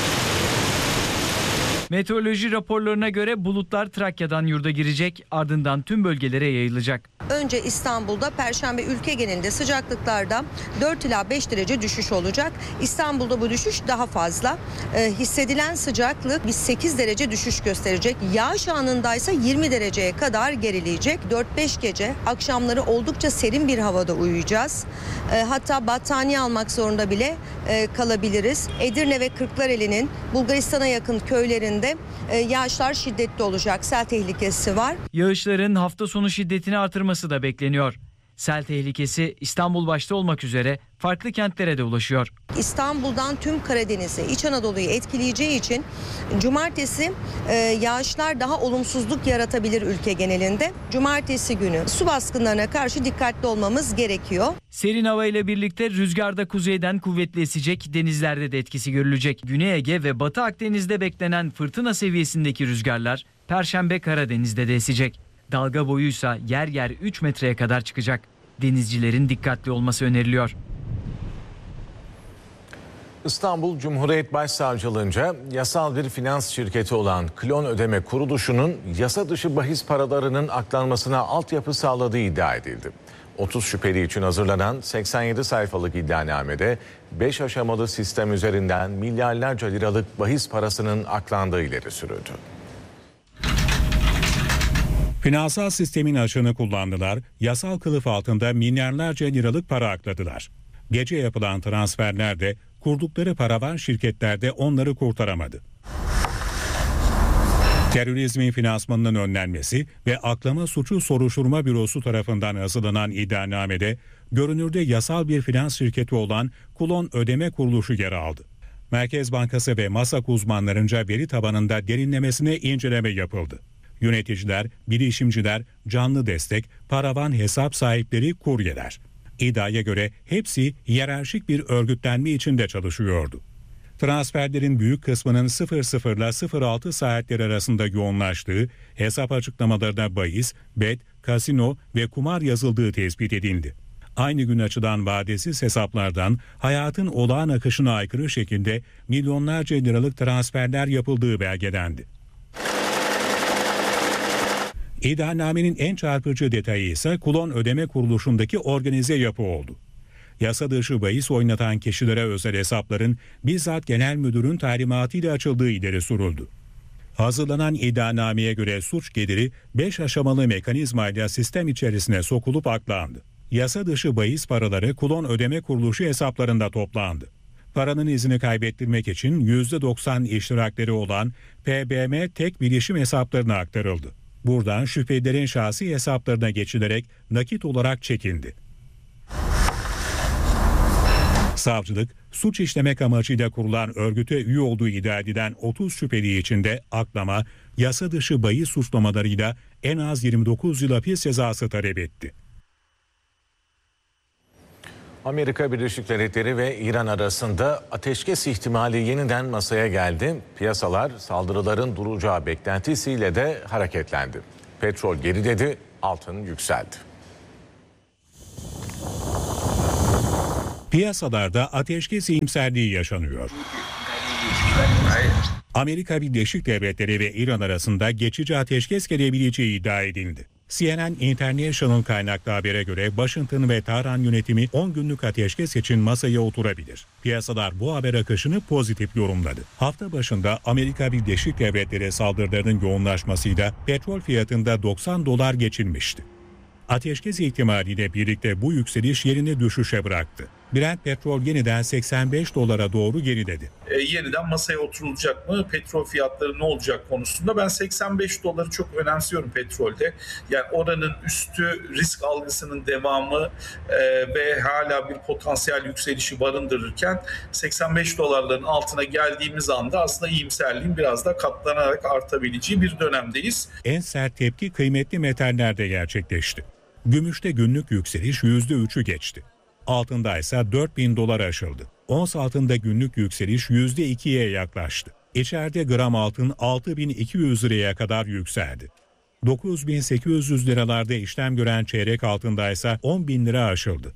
Speaker 6: Meteoroloji raporlarına göre bulutlar Trakya'dan yurda girecek, ardından tüm bölgelere yayılacak.
Speaker 19: Önce İstanbul'da Perşembe ülke genelinde sıcaklıklarda dört ila beş derece düşüş olacak. İstanbul'da bu düşüş daha fazla. Ee, hissedilen sıcaklık bir sekiz derece düşüş gösterecek. Yağış anındaysa yirmi dereceye kadar gerileyecek. dört beş gece akşamları oldukça serin bir havada uyuyacağız. Ee, hatta battaniye almak zorunda bile e, kalabiliriz. Edirne ve Kırklareli'nin Bulgaristan'a yakın köylerinde e, yağışlar şiddetli olacak. Sel tehlikesi var.
Speaker 6: Yağışların hafta sonu şiddetini artırması da bekleniyor. Sel tehlikesi İstanbul başta olmak üzere farklı kentlere de ulaşıyor.
Speaker 19: İstanbul'dan tüm Karadeniz'e, İç Anadolu'yu etkileyeceği için cumartesi e, yağışlar daha olumsuzluk yaratabilir ülke genelinde. Cumartesi günü su baskınlarına karşı dikkatli olmamız gerekiyor.
Speaker 6: Serin hava ile birlikte rüzgarda kuzeyden kuvvetli esecek, denizlerde de etkisi görülecek. Güney Ege ve Batı Akdeniz'de beklenen fırtına seviyesindeki rüzgarlar Perşembe Karadeniz'de de esecek. Dalga boyuysa yer yer üç metreye kadar çıkacak. Denizcilerin dikkatli olması öneriliyor.
Speaker 3: İstanbul Cumhuriyet Başsavcılığınca yasal bir finans şirketi olan Klon Ödeme Kuruluşu'nun yasa dışı bahis paralarının aklanmasına altyapı sağladığı iddia edildi. otuz şüpheli için hazırlanan seksen yedi sayfalık iddianamede beş aşamalı sistem üzerinden milyarlarca liralık bahis parasının aklandığı ileri sürüldü.
Speaker 2: Finansal sistemin açığını kullandılar, yasal kılıf altında milyarlarca liralık para akladılar. Gece yapılan transferlerde kurdukları paravan şirketlerde onları kurtaramadı. Terörizmin finansmanının önlenmesi ve aklama suçu soruşturma bürosu tarafından hazırlanan iddianamede görünürde yasal bir finans şirketi olan Klon Ödeme Kuruluşu yer aldı. Merkez Bankası ve MASAK uzmanlarınca veri tabanında derinlemesine inceleme yapıldı. Yöneticiler, bilişimciler, canlı destek, paravan hesap sahipleri, kuryeler. İddiaya göre hepsi hiyerarşik bir örgütlenme içinde çalışıyordu. Transferlerin büyük kısmının sıfır ile sıfır altı saatler arasında yoğunlaştığı, hesap açıklamalarına bahis, bet, kasino ve kumar yazıldığı tespit edildi. Aynı gün açılan vadesiz hesaplardan hayatın olağan akışına aykırı şekilde milyonlarca liralık transferler yapıldığı belgelendi. İddianamenin en çarpıcı detayı ise Klon Ödeme Kuruluşu'ndaki organize yapı oldu. Yasa dışı bahis oynatan kişilere özel hesapların bizzat genel müdürün talimatıyla açıldığı ileri sürüldü. Hazırlanan iddianameye göre suç geliri beş aşamalı mekanizmayla sistem içerisine sokulup aklandı. Yasa dışı bahis paraları Klon Ödeme Kuruluşu hesaplarında toplandı. Paranın izini kaybettirmek için yüzde doksan iştirakleri olan P B M tek bilişim hesaplarına aktarıldı. Buradan şüphelilerin şahsi hesaplarına geçilerek nakit olarak çekildi. Savcılık, suç işlemek amacıyla kurulan örgüte üye olduğu iddia edilen otuz şüpheli için de aklama, yasa dışı bahis suçlamalarıyla en az yirmi dokuz yıl hapis cezası talep etti.
Speaker 3: Amerika Birleşik Devletleri ve İran arasında ateşkes ihtimali yeniden masaya geldi. Piyasalar saldırıların duracağı beklentisiyle de hareketlendi. Petrol geriledi, altın yükseldi.
Speaker 2: Piyasalarda ateşkes iyimserliği yaşanıyor. Amerika Birleşik Devletleri ve İran arasında geçici ateşkes gelebileceği iddia edildi. C N N International kaynaklı habere göre Washington ve Tahran yönetimi on günlük ateşkes için masaya oturabilir. Piyasalar bu haber akışını pozitif yorumladı. Hafta başında Amerika Birleşik Devletleri saldırılarının yoğunlaşmasıyla petrol fiyatında doksan dolar geçilmişti. Ateşkes ihtimaliyle birlikte bu yükseliş yerini düşüşe bıraktı. Brent petrol yeniden seksen beş dolara doğru geriledi.
Speaker 20: E, yeniden masaya oturulacak mı? Petrol fiyatları ne olacak konusunda ben seksen beş doları çok önemsiyorum petrolde. Yani oranın üstü risk algısının devamı e, ve hala bir potansiyel yükselişi barındırırken seksen beş dolarların altına geldiğimiz anda aslında iyimserliğin biraz da katlanarak artabileceği bir dönemdeyiz.
Speaker 2: En sert tepki kıymetli metallerde gerçekleşti. Gümüşte günlük yükseliş yüzde üçü geçti. Altında ise dört bin dolar aşıldı. Ons altında günlük yükseliş yüzde ikiye yaklaştı. İçeride gram altın altı bin iki yüz liraya kadar yükseldi. dokuz bin sekiz yüz liralarda işlem gören çeyrek altında ise on bin lira aşıldı.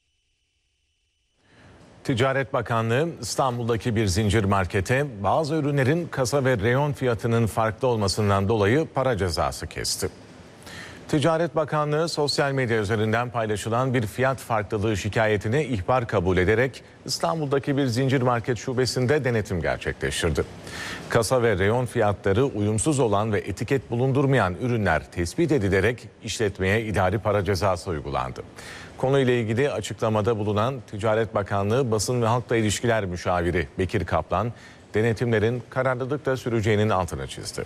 Speaker 3: Ticaret Bakanlığı İstanbul'daki bir zincir markete bazı ürünlerin kasa ve reyon fiyatının farklı olmasından dolayı para cezası kesti. Ticaret Bakanlığı sosyal medya üzerinden paylaşılan bir fiyat farklılığı şikayetini ihbar kabul ederek İstanbul'daki bir zincir market şubesinde denetim gerçekleştirdi. Kasa ve reyon fiyatları uyumsuz olan ve etiket bulundurmayan ürünler tespit edilerek işletmeye idari para cezası uygulandı. Konuyla ilgili açıklamada bulunan Ticaret Bakanlığı Basın ve Halkla İlişkiler Müşaviri Bekir Kaplan, denetimlerin kararlılıkla süreceğinin altını çizdi.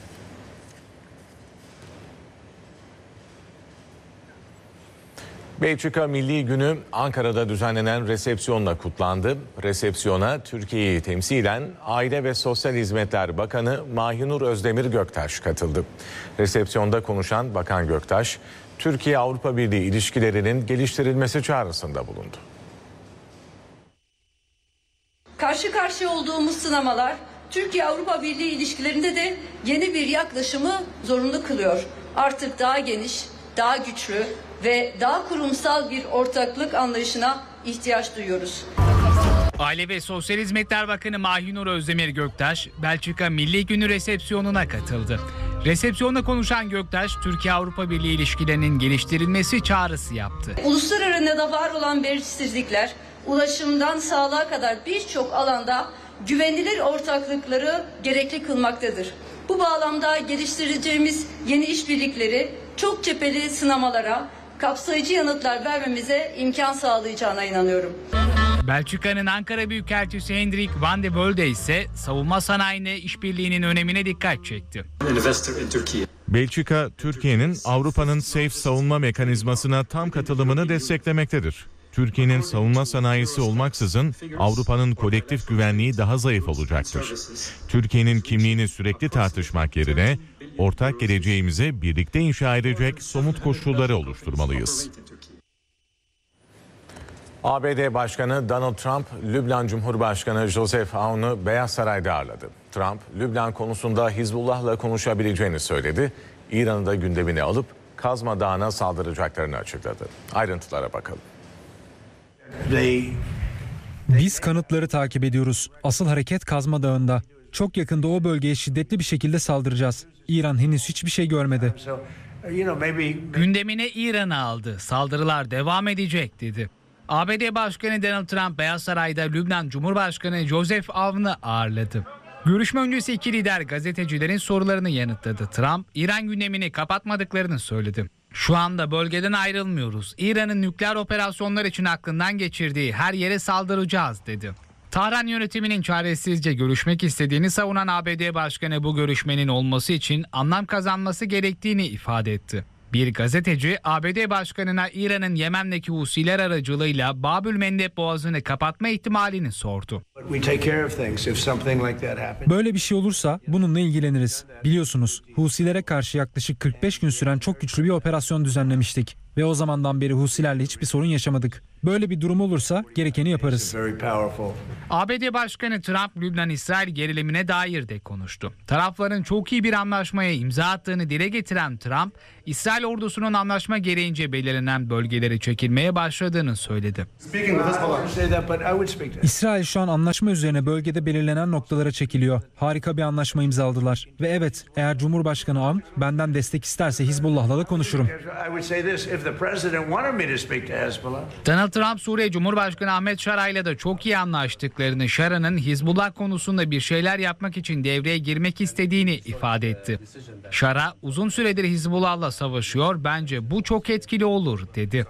Speaker 3: Belçika Milli Günü Ankara'da düzenlenen resepsiyonla kutlandı. Resepsiyona Türkiye'yi temsilen Aile ve Sosyal Hizmetler Bakanı Mahinur Özdemir Göktaş katıldı. Resepsiyonda konuşan Bakan Göktaş, Türkiye-Avrupa Birliği ilişkilerinin geliştirilmesi çağrısında bulundu.
Speaker 4: Karşı karşıya olduğumuz sınamalar Türkiye-Avrupa Birliği ilişkilerinde de yeni bir yaklaşımı zorunlu kılıyor. Artık daha geniş, daha güçlü ve daha kurumsal bir ortaklık anlayışına ihtiyaç duyuyoruz.
Speaker 8: Aile ve Sosyal Hizmetler Bakanı Mahinur Özdemir Göktaş, Belçika Milli Günü resepsiyonuna katıldı. Resepsiyonda konuşan Göktaş, Türkiye-Avrupa Birliği ilişkilerinin geliştirilmesi çağrısı yaptı.
Speaker 4: Uluslararası var olan belirsizlikler, ulaşımdan sağlığa kadar birçok alanda güvenilir ortaklıkları gerekli kılmaktadır. Bu bağlamda geliştireceğimiz yeni işbirlikleri çok cepheli sınamalara, kapsayıcı yanıtlar vermemize imkan sağlayacağına inanıyorum.
Speaker 8: Belçika'nın Ankara Büyükelçisi Hendrik van de Velde ise savunma sanayine işbirliğinin önemine dikkat çekti.
Speaker 21: Belçika, Türkiye'nin Avrupa'nın SAFE savunma mekanizmasına tam katılımını desteklemektedir. Türkiye'nin savunma sanayisi olmaksızın Avrupa'nın kolektif güvenliği daha zayıf olacaktır. Türkiye'nin kimliğini sürekli tartışmak yerine ortak geleceğimizi birlikte inşa edecek somut koşulları oluşturmalıyız.
Speaker 3: A B D Başkanı Donald Trump, Lübnan Cumhurbaşkanı Joseph Aoun'u Beyaz Saray'da ağırladı. Trump, Lübnan konusunda Hizbullah'la konuşabileceğini söyledi. İran'ı da gündemine alıp Kazma Dağı'na saldıracaklarını açıkladı. Ayrıntılara bakalım.
Speaker 22: Biz kanıtları takip ediyoruz. Asıl hareket Kazma Dağı'nda. Çok yakında o bölgeye şiddetli bir şekilde saldıracağız. İran henüz hiçbir şey görmedi.
Speaker 8: Gündemine İran'ı aldı. Saldırılar devam edecek dedi. A B D Başkanı Donald Trump Beyaz Saray'da Lübnan Cumhurbaşkanı Joseph Aoun'u ağırladı. Görüşme öncesi iki lider gazetecilerin sorularını yanıtladı. Trump, İran gündemini kapatmadıklarını söyledi. Şu anda bölgeden ayrılmıyoruz. İran'ın nükleer operasyonlar için aklından geçirdiği her yere saldıracağız dedi. Tahran yönetiminin çaresizce görüşmek istediğini savunan A B D Başkanı bu görüşmenin olması için anlam kazanması gerektiğini ifade etti. Bir gazeteci A B D Başkanı'na İran'ın Yemen'deki Husiler aracılığıyla Babül Mendeb Boğazı'nı kapatma ihtimalini sordu.
Speaker 22: Böyle bir şey olursa bununla ilgileniriz. Biliyorsunuz Husilere karşı yaklaşık kırk beş gün süren çok güçlü bir operasyon düzenlemiştik. Ve o zamandan beri Husilerle hiçbir sorun yaşamadık. Böyle bir durum olursa gerekeni yaparız.
Speaker 8: A B D Başkanı Trump, Lübnan-İsrail gerilimine dair de konuştu. Tarafların çok iyi bir anlaşmaya imza attığını dile getiren Trump, İsrail ordusunun anlaşma gereğince belirlenen bölgelere çekilmeye başladığını söyledi.
Speaker 22: İsrail şu an anlaşma üzerine bölgede belirlenen noktalara çekiliyor. Harika bir anlaşma imzaladılar. Ve evet, eğer Cumhurbaşkanı Am benden destek isterse Hizbullah'la da konuşurum.
Speaker 8: Donald Trump, Suriye Cumhurbaşkanı Ahmet Şara ile de çok iyi anlaştıklarını, Şara'nın Hizbullah konusunda bir şeyler yapmak için devreye girmek istediğini ifade etti. Şara, uzun süredir Hizbullah'la savaşıyor, bence bu çok etkili olur dedi.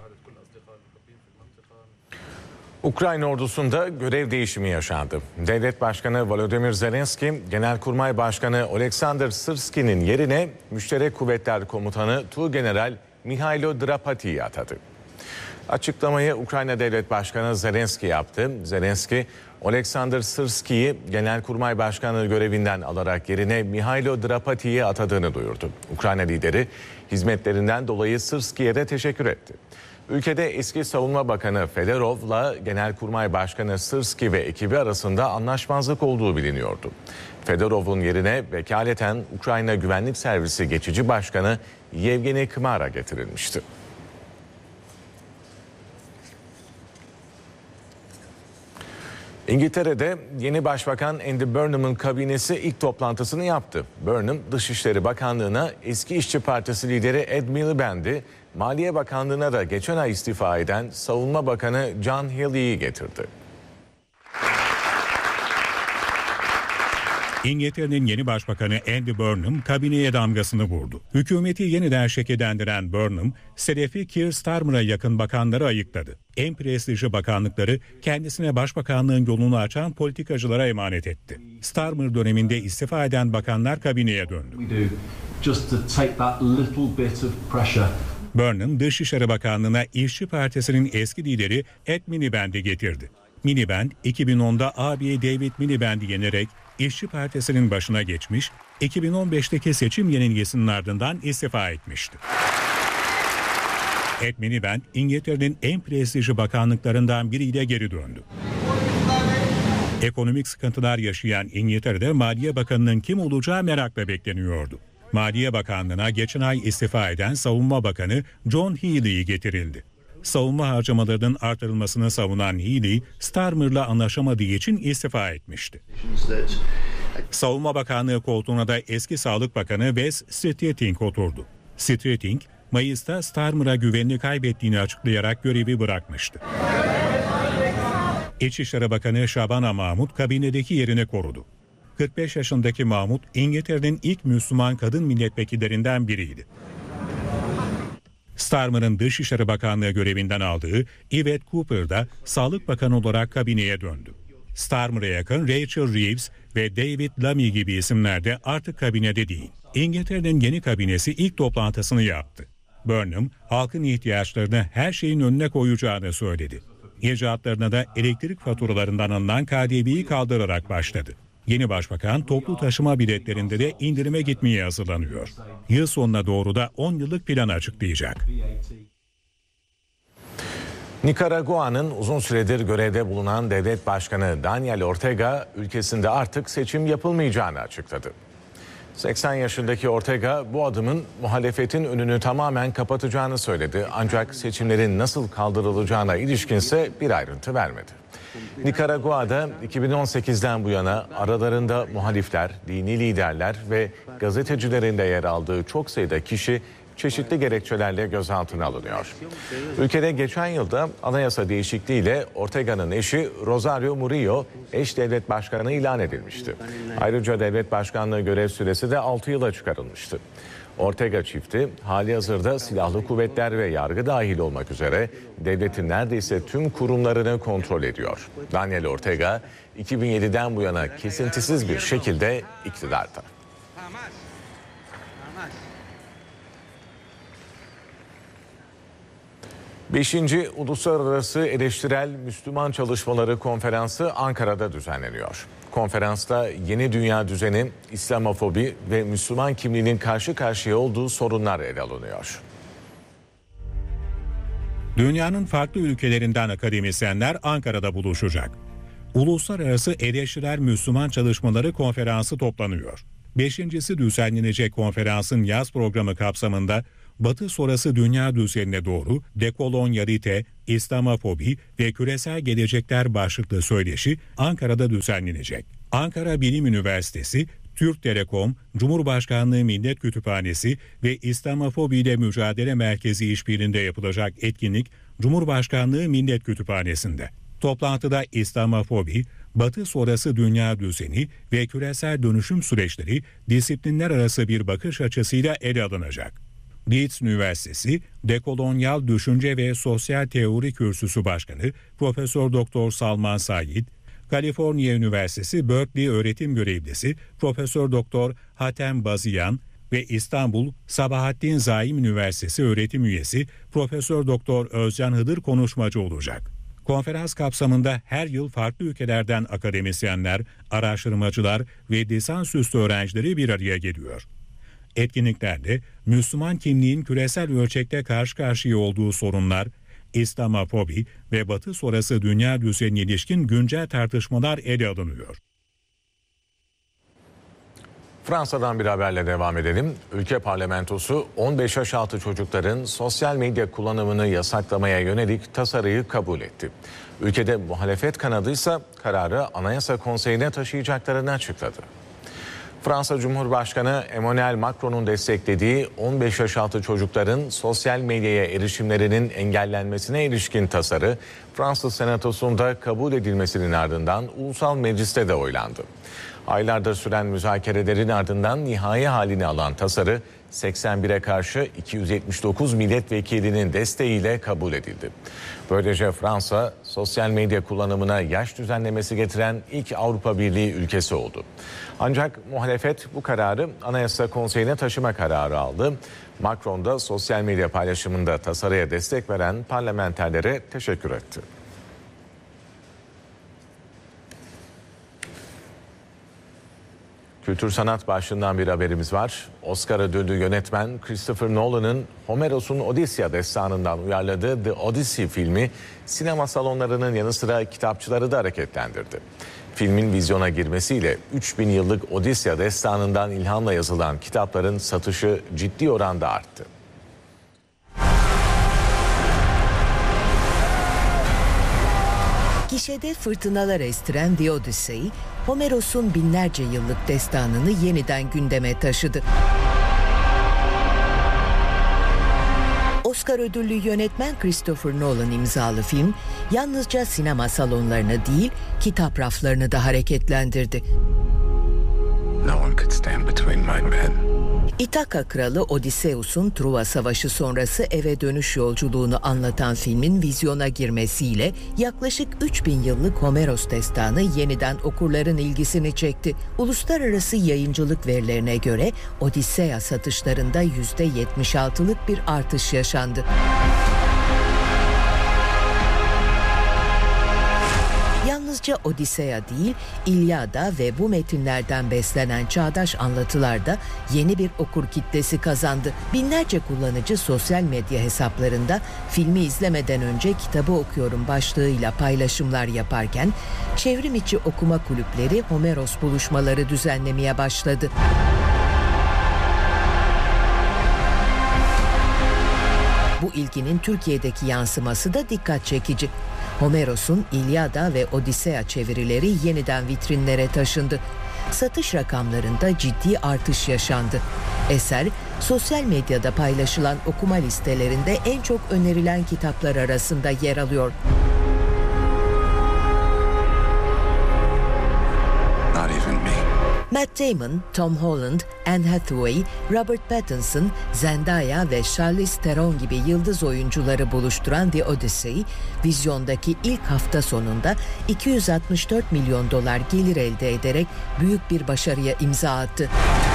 Speaker 3: Ukrayna ordusunda görev değişimi yaşandı. Devlet Başkanı Volodymyr Zelenski, Genelkurmay Başkanı Oleksandr Sırski'nin yerine Müşterek Kuvvetler Komutanı Tuğgeneral Mihailo Drapati'yi atadı. Açıklamayı Ukrayna Devlet Başkanı Zelenski yaptı. Zelenski, Oleksandr Sırski'yi Genelkurmay Başkanı görevinden alarak yerine Mihailo Drapati'yi atadığını duyurdu. Ukrayna lideri hizmetlerinden dolayı Sırski'ye de teşekkür etti. Ülkede eski Savunma Bakanı Fedorov'la Genelkurmay Başkanı Sırski ve ekibi arasında anlaşmazlık olduğu biliniyordu. Fedorov'un yerine vekaleten Ukrayna Güvenlik Servisi Geçici Başkanı Yevgeni Kmara getirilmişti. İngiltere'de yeni Başbakan Andy Burnham'ın kabinesi ilk toplantısını yaptı. Burnham, Dışişleri Bakanlığı'na eski İşçi Partisi lideri Ed Miliband'i, Maliye Bakanlığı'na da geçen ay istifa eden Savunma Bakanı John Healey'i getirdi.
Speaker 2: İngiltere'nin yeni başbakanı Andy Burnham kabineye damgasını vurdu. Hükümeti yeniden şekillendiren Burnham, Selefi Keir Starmer'a yakın bakanları ayıkladı. En prestijli bakanlıkları kendisine başbakanlığın yolunu açan politikacılara emanet etti. Starmer döneminde istifa eden bakanlar kabineye döndü. Burnham, Dışişleri Bakanlığı'na İşçi Partisi'nin eski lideri Ed Miliband'i getirdi. Miliband, iki bin onda abi David Miliband'i yenerek İşçi Partisi'nin başına geçmiş, iki bin on beşteki seçim yenilgisinin ardından istifa etmişti. Ed Miliband, İngiltere'nin en prestijli bakanlıklarından biriyle geri döndü. Ekonomik sıkıntılar yaşayan İngiltere'de Maliye Bakanı'nın kim olacağı merakla bekleniyordu. Maliye Bakanlığı'na geçen ay istifa eden Savunma Bakanı John Healey getirildi. Savunma harcamalarının artırılmasını savunan Healey, Starmer'la anlaşamadığı için istifa etmişti. Savunma Bakanlığı koltuğuna da eski Sağlık Bakanı Wes Streeting oturdu. Streeting, Mayıs'ta Starmer'a güvenini kaybettiğini açıklayarak görevi bırakmıştı. İçişleri Bakanı Şabana Mahmut kabinedeki yerini korudu. kırk beş yaşındaki Mahmut, İngiltere'nin ilk Müslüman kadın milletvekillerinden biriydi. Starmer'ın Dışişleri Bakanlığı görevinden aldığı Yvette Cooper da Sağlık Bakanı olarak kabineye döndü. Starmer'a yakın Rachel Reeves ve David Lammy gibi isimler de artık kabinede değil. İngiltere'nin yeni kabinesi ilk toplantısını yaptı. Burnham, halkın ihtiyaçlarını her şeyin önüne koyacağını söyledi. İcraatlarına da elektrik faturalarından alınan K D V'yi kaldırarak başladı. Yeni başbakan toplu taşıma biletlerinde de indirime gitmeye hazırlanıyor. Yıl sonuna doğru da on yıllık plan açıklayacak.
Speaker 3: Nikaragua'nın uzun süredir görevde bulunan devlet başkanı Daniel Ortega ülkesinde artık seçim yapılmayacağını açıkladı. seksen yaşındaki Ortega bu adımın muhalefetin önünü tamamen kapatacağını söyledi. Ancak seçimlerin nasıl kaldırılacağına ilişkinse bir ayrıntı vermedi. Nikaragua'da iki bin on sekizden bu yana aralarında muhalifler, dini liderler ve gazetecilerin de yer aldığı çok sayıda kişi çeşitli gerekçelerle gözaltına alınıyor. Ülkede geçen yılda anayasa değişikliğiyle Ortega'nın eşi Rosario Murillo eş devlet başkanı ilan edilmişti. Ayrıca devlet başkanlığı görev süresi de altı yıla çıkarılmıştı. Ortega çifti halihazırda silahlı kuvvetler ve yargı dahil olmak üzere devletin neredeyse tüm kurumlarını kontrol ediyor. Daniel Ortega iki bin yediden bu yana kesintisiz bir şekilde iktidarda. Beşinci Uluslararası Eleştirel Müslüman Çalışmaları Konferansı Ankara'da düzenleniyor. Konferansta yeni dünya düzeni, İslamofobi ve Müslüman kimliğinin karşı karşıya olduğu sorunlar ele alınıyor.
Speaker 2: Dünyanın farklı ülkelerinden akademisyenler Ankara'da buluşacak. Uluslararası Eleştirel Müslüman Çalışmaları Konferansı toplanıyor. Beşincisi düzenlenecek konferansın yaz programı kapsamında Batı sonrası dünya düzenine doğru dekolonyalite, İslamofobi ve küresel gelecekler başlıklı söyleşi Ankara'da düzenlenecek. Ankara Bilim Üniversitesi, Türk Telekom, Cumhurbaşkanlığı Millet Kütüphanesi ve İslamofobi ile Mücadele Merkezi işbirliğinde yapılacak etkinlik Cumhurbaşkanlığı Millet Kütüphanesi'nde. Toplantıda İslamofobi, Batı sonrası dünya düzeni ve küresel dönüşüm süreçleri disiplinler arası bir bakış açısıyla ele alınacak. Leeds Üniversitesi Dekolonyal Düşünce ve Sosyal Teori Kürsüsü Başkanı Profesör Doktor Salman Said, Kaliforniya Üniversitesi Berkeley öğretim görevlisi Profesör Doktor Hatem Baziyan ve İstanbul Sabahattin Zaim Üniversitesi öğretim üyesi Profesör Doktor Özcan Hıdır konuşmacı olacak. Konferans kapsamında her yıl farklı ülkelerden akademisyenler, araştırmacılar ve lisansüstü öğrencileri bir araya geliyor. Etkinliklerde Müslüman kimliğin küresel ölçekte karşı karşıya olduğu sorunlar, İslamofobi ve Batı sonrası dünya düzenine ilişkin güncel tartışmalar ele alınıyor.
Speaker 3: Fransa'dan bir haberle devam edelim. Ülke parlamentosu on beş yaş altı çocukların sosyal medya kullanımını yasaklamaya yönelik tasarıyı kabul etti. Ülkede muhalefet kanadı ise kararı Anayasa Konseyi'ne taşıyacaklarını açıkladı. Fransa Cumhurbaşkanı Emmanuel Macron'un desteklediği on beş yaş altı çocukların sosyal medyaya erişimlerinin engellenmesine ilişkin tasarı Fransız Senatosu'nda kabul edilmesinin ardından Ulusal Meclis'te de oylandı. Aylardır süren müzakerelerin ardından nihai halini alan tasarı seksen bire karşı iki yüz yetmiş dokuz milletvekilinin desteğiyle kabul edildi. Böylece Fransa sosyal medya kullanımına yaş düzenlemesi getiren ilk Avrupa Birliği ülkesi oldu. Ancak muhalefet bu kararı Anayasa Konseyi'ne taşıma kararı aldı. Macron da sosyal medya paylaşımında tasarıya destek veren parlamenterlere teşekkür etti. Kültür sanat başlığından bir haberimiz var. Oscar ödüllü yönetmen Christopher Nolan'ın Homeros'un Odisya destanından uyarladığı The Odyssey filmi sinema salonlarının yanı sıra kitapçıları da hareketlendirdi. Filmin vizyona girmesiyle üç bin yıllık Odisya destanından ilhamla yazılan kitapların satışı ciddi oranda arttı.
Speaker 1: Gişede fırtınalar estiren The Odyssey, Homeros'un binlerce yıllık destanını yeniden gündeme taşıdı. Oscar ödüllü yönetmen Christopher Nolan imzalı film, yalnızca sinema salonlarını değil, kitap raflarını da hareketlendirdi.
Speaker 5: No one could stand between my men.
Speaker 1: İthaka kralı Odysseus'un Truva Savaşı sonrası eve dönüş yolculuğunu anlatan filmin vizyona girmesiyle yaklaşık üç bin yıllık Homeros destanı yeniden okurların ilgisini çekti. Uluslararası yayıncılık verilerine göre Odisseya satışlarında yüzde yetmiş altılık bir artış yaşandı. Yalnızca Odisseya değil, İlyada ve bu metinlerden beslenen çağdaş anlatılar da yeni bir okur kitlesi kazandı. Binlerce kullanıcı sosyal medya hesaplarında filmi izlemeden önce kitabı okuyorum başlığıyla paylaşımlar yaparken, çevrim içi okuma kulüpleri Homeros buluşmaları düzenlemeye başladı. Bu ilginin Türkiye'deki yansıması da dikkat çekici. Homeros'un İlyada ve Odisseya çevirileri yeniden vitrinlere taşındı. Satış rakamlarında ciddi artış yaşandı. Eser, sosyal medyada paylaşılan okuma listelerinde en çok önerilen kitaplar arasında yer alıyor. Matt Damon, Tom Holland, Anne Hathaway, Robert Pattinson, Zendaya ve Charlize Theron gibi yıldız oyuncuları buluşturan The Odyssey, vizyondaki ilk hafta sonunda iki yüz altmış dört milyon dolar gelir elde ederek büyük bir başarıya imza attı.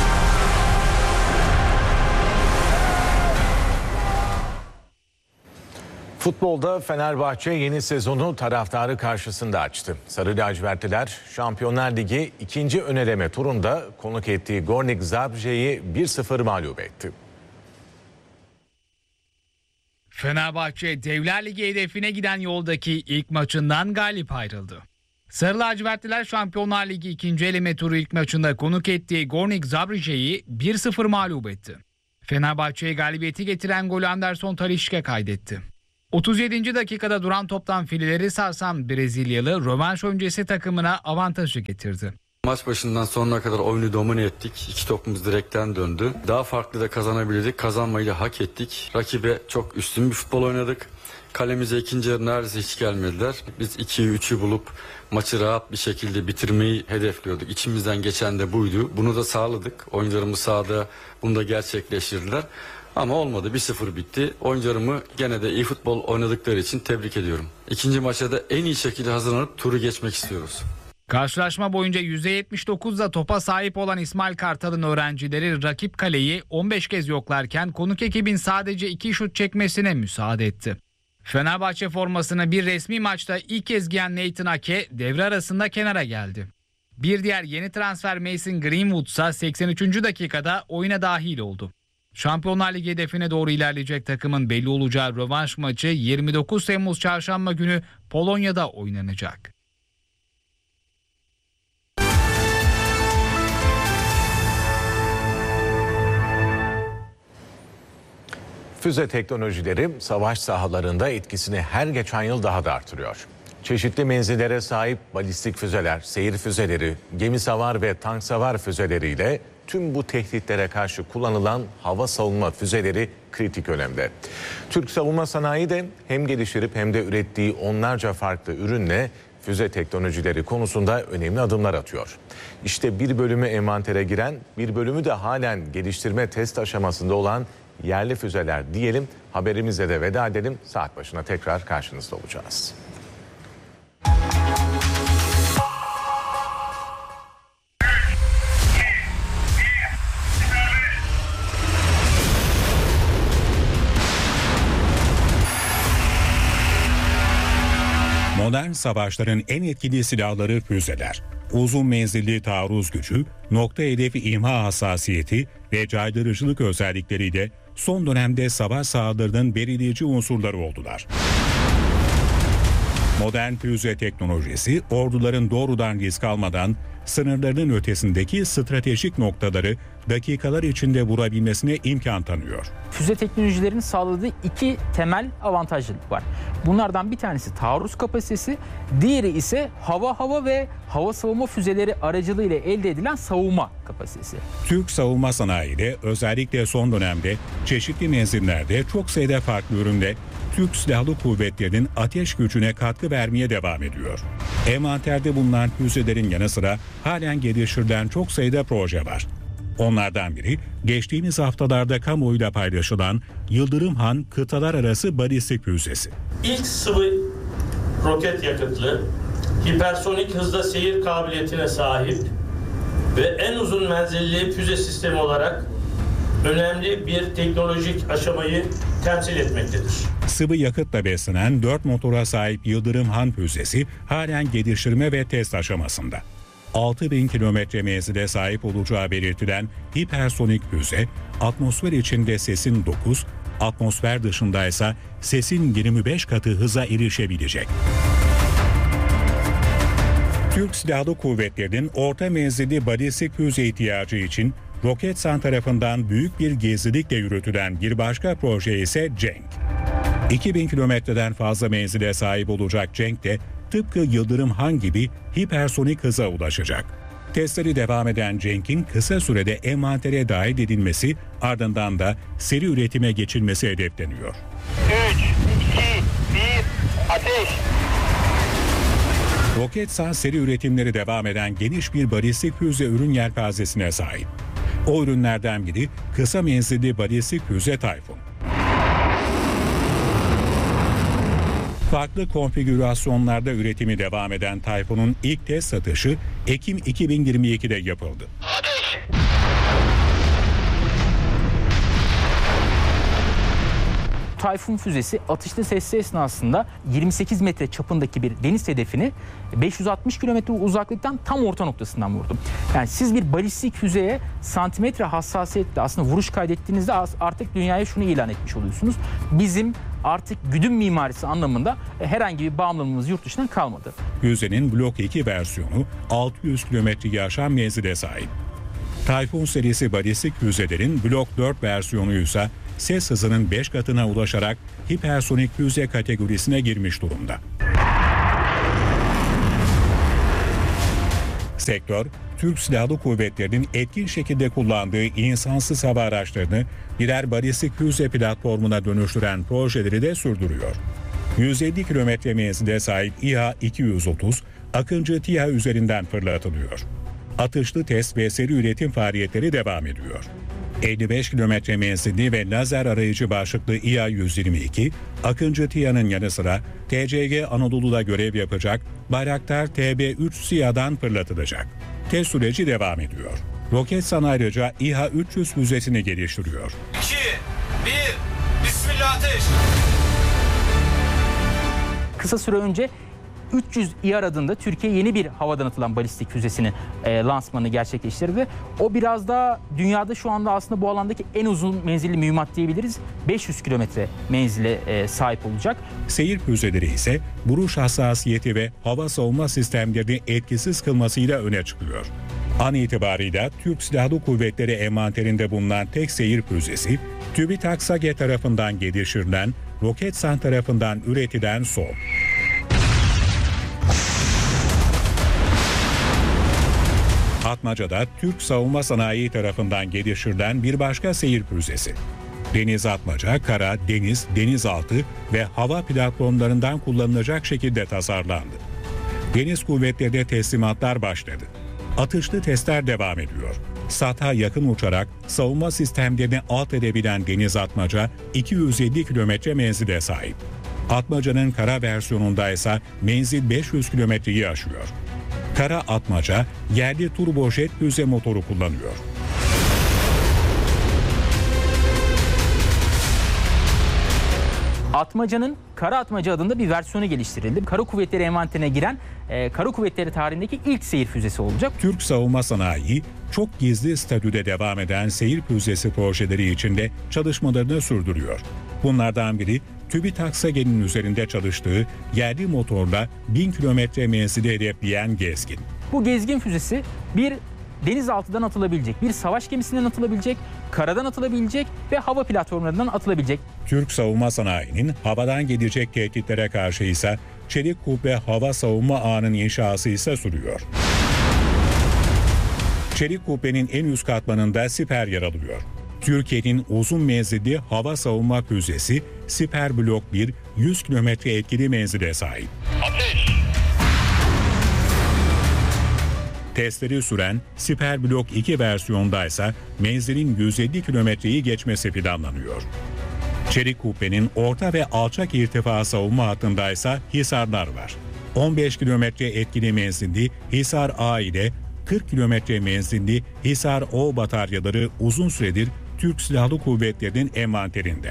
Speaker 3: Futbolda Fenerbahçe yeni sezonu taraftarı karşısında açtı. Sarı lacivertliler Şampiyonlar Ligi ikinci ön eleme turunda konuk ettiği Gornik Zabrze'yi bir sıfır mağlup etti.
Speaker 8: Fenerbahçe Devler Ligi hedefine giden yoldaki ilk maçından galip ayrıldı. Sarı lacivertliler Şampiyonlar Ligi ikinci eleme turu ilk maçında konuk ettiği Gornik Zabriže'yi bir sıfır mağlup etti. Fenerbahçe'ye galibiyeti getiren golü Anderson Talisca kaydetti. otuz yedinci dakikada duran toptan fileleri sarsan Brezilyalı rövanş öncesi takımına avantajı getirdi.
Speaker 7: Maç başından sonuna kadar oyunu domine ettik. İki topumuz direkten döndü. Daha farklı da kazanabilirdik. Kazanmayı da hak ettik. Rakibe çok üstün bir futbol oynadık. Kalemize ikinci yarı neredeyse hiç gelmediler. Biz ikiyi üçü bulup maçı rahat bir şekilde bitirmeyi hedefliyorduk. İçimizden geçen de buydu. Bunu da sağladık. Oyuncularımız sahada bunu da gerçekleştirdiler. Ama olmadı. bir sıfır bitti. Oyuncularımı gene de iyi futbol oynadıkları için tebrik ediyorum. İkinci maça da en iyi şekilde hazırlanıp turu geçmek istiyoruz.
Speaker 8: Karşılaşma boyunca yüzde yetmiş dokuzda topa sahip olan İsmail Kartal'ın öğrencileri rakip kaleyi on beş kez yoklarken konuk ekibin sadece iki şut çekmesine müsaade etti. Fenerbahçe formasını bir resmi maçta ilk kez giyen Nathan Ake devre arasında kenara geldi. Bir diğer yeni transfer Mason Greenwood ise seksen üçüncü dakikada oyuna dahil oldu. Şampiyonlar Ligi hedefine doğru ilerleyecek takımın belli olacağı rövanş maçı yirmi dokuz Temmuz Çarşamba günü Polonya'da oynanacak.
Speaker 3: Füze teknolojileri savaş sahalarında etkisini her geçen yıl daha da artırıyor. Çeşitli menzillere sahip balistik füzeler, seyir füzeleri, gemi savar ve tank savar füzeleriyle tüm bu tehditlere karşı kullanılan hava savunma füzeleri kritik önemde. Türk savunma sanayi de hem geliştirip hem de ürettiği onlarca farklı ürünle füze teknolojileri konusunda önemli adımlar atıyor. İşte bir bölümü envantere giren, bir bölümü de halen geliştirme test aşamasında olan yerli füzeler diyelim. Haberimizle de veda edelim. Saat başına tekrar karşınızda olacağız.
Speaker 2: Modern savaşların en etkili silahları füzeler. Uzun menzilli taarruz gücü, nokta hedefi imha hassasiyeti ve caydırıcılık özellikleriyle son dönemde savaş sahalarının belirleyici unsurları oldular. Modern füze teknolojisi, orduların doğrudan risk almadan sınırlarının ötesindeki stratejik noktaları dakikalar içinde vurabilmesine imkan tanıyor.
Speaker 9: Füze teknolojilerinin sağladığı iki temel avantajlılık var. Bunlardan bir tanesi taarruz kapasitesi, diğeri ise hava hava ve hava savunma füzeleri aracılığıyla elde edilen savunma kapasitesi.
Speaker 2: Türk savunma sanayi de özellikle son dönemde çeşitli menzillerde çok sayıda farklı üründe Türk Silahlı Kuvvetleri'nin ateş gücüne katkı vermeye devam ediyor. Envanterde bulunan füzelerin yanı sıra halen geliştirilen çok sayıda proje var. Onlardan biri geçtiğimiz haftalarda kamuoyuyla paylaşılan Yıldırım Han kıtalar arası balistik füzesi.
Speaker 23: İlk sıvı roket yakıtlı, hipersonik hızda seyir kabiliyetine sahip ve en uzun menzilli füze sistemi olarak önemli bir teknolojik aşamayı temsil etmektedir.
Speaker 2: Sıvı yakıtla beslenen dört motora sahip Yıldırım Han füzesi halen geliştirme ve test aşamasında. altı bin kilometre menzile sahip olacağı belirtilen hipersonik füze, atmosfer içinde sesin dokuz, atmosfer dışında ise sesin yirmi beş katı hıza erişebilecek. Türk Silahlı Kuvvetleri'nin orta menzilli balistik füze ihtiyacı için Roketsan tarafından büyük bir gizlilikle yürütülen bir başka proje ise Cenk. iki bin kilometreden fazla menzile sahip olacak Cenk de tıpkı Yıldırım Han gibi hipersonik hıza ulaşacak. Testleri devam eden Cenk'in kısa sürede envantere dahil edilmesi, ardından da seri üretime geçilmesi hedefleniyor.
Speaker 23: üç, iki, bir, ateş!
Speaker 2: Roketsan seri üretimleri devam eden geniş bir balistik füze ürün yelpazesine sahip. O ürünlerden biri kısa menzilli balistik füze Tayfun. Farklı konfigürasyonlarda üretimi devam eden Tayfun'un ilk test satışı Ekim iki bin yirmi ikide yapıldı.
Speaker 9: Tayfun füzesi atışlı sesi esnasında yirmi sekiz metre çapındaki bir deniz hedefini beş yüz altmış kilometre uzaklıktan tam orta noktasından vurdu. Yani siz bir balistik füzeye santimetre hassasiyetle aslında vuruş kaydettiğinizde artık dünyaya şunu ilan etmiş oluyorsunuz. Bizim artık güdüm mimarisi anlamında herhangi bir bağımlılığımız yurt dışından kalmadı.
Speaker 2: Füzenin Blok iki versiyonu altı yüz kilometreyi aşan menzile sahip. Tayfun serisi balistik füzelerin Blok dört versiyonu ise ses hızının beş katına ulaşarak hipersonik füze kategorisine girmiş durumda. Sektör, Türk Silahlı Kuvvetleri'nin etkin şekilde kullandığı insansız hava araçlarını birer balistik füze platformuna dönüştüren projeleri de sürdürüyor. yüz elli kilometre menzile sahip İHA iki yüz otuz, Akıncı TİHA üzerinden fırlatılıyor. Atışlı test ve seri üretim faaliyetleri devam ediyor. elli beş kilometre menzilli ve lazer arayıcı başlıklı İHA yüz yirmi iki, Akıncı TİHA'nın yanı sıra T C G Anadolu'da görev yapacak Bayraktar T B üç SİHA'dan fırlatılacak. Test süreci devam ediyor. Roketsan ayrıca İHA üç yüz füzesini geliştiriyor.
Speaker 10: iki, bir, Bismillah ateş!
Speaker 9: Kısa süre önce üç yüz İHA adında Türkiye yeni bir havadan atılan balistik füzesinin e, lansmanını gerçekleştirdi. O biraz daha dünyada şu anda aslında bu alandaki en uzun menzilli mühimmat diyebiliriz. beş yüz kilometre menzile e, sahip olacak.
Speaker 2: Seyir füzeleri ise vuruş hassasiyeti ve hava savunma sistemlerini etkisiz kılmasıyla öne çıkıyor. An itibarıyla Türk Silahlı Kuvvetleri envanterinde bulunan tek seyir füzesi, TÜBİTAK SAGE tarafından geliştirilen, Roketsan tarafından üretilen S O M. Atmaca'da Türk Savunma Sanayi tarafından geliştirilen bir başka seyir füzesi. Deniz atmaca, kara, deniz, denizaltı ve hava platformlarından kullanılacak şekilde tasarlandı. Deniz kuvvetlerinde teslimatlar başladı. Atışlı testler devam ediyor. SAT'a yakın uçarak savunma sistemlerini alt edebilen deniz atmaca iki yüz elli kilometre menzile sahip. Atmaca'nın kara versiyonunda ise menzil beş yüz kilometreyi aşıyor. Kara atmaca yerli turbojet füze motoru kullanıyor.
Speaker 9: Atmaca'nın Kara Atmaca adında bir versiyonu geliştirildi. Kara Kuvvetleri envanterine giren e, Kara Kuvvetleri tarihindeki ilk seyir füzesi olacak.
Speaker 2: Türk Savunma Sanayi çok gizli statüde devam eden seyir füzesi projeleri içinde çalışmalarını sürdürüyor. Bunlardan biri TÜBİTAK SAGE'nin üzerinde çalıştığı yerli motorla bin kilometre menzili hedefleyen Gezgin.
Speaker 9: Bu Gezgin füzesi bir denizaltıdan atılabilecek, bir savaş gemisinden atılabilecek, karadan atılabilecek ve hava platformlarından atılabilecek.
Speaker 2: Türk Savunma Sanayi'nin havadan gelecek tehditlere karşı ise çelik kubbe hava savunma ağının inşası ise sürüyor. Çelik kubbenin en üst katmanında siper yer alıyor. Türkiye'nin uzun menzilli hava savunma füzesi Siper Blok bir yüz kilometre etkili menzile sahip. Ateş! Testleri süren Siper Blok iki versiyondaysa menzilin yüz elli kilometreyi geçmesi planlanıyor. Çelik kubbenin orta ve alçak irtifa savunma hattındaysa Hisarlar var. on beş kilometre etkili menzilli Hisar A ile kırk kilometre menzilli Hisar O bataryaları uzun süredir Türk Silahlı Kuvvetleri'nin envanterinde.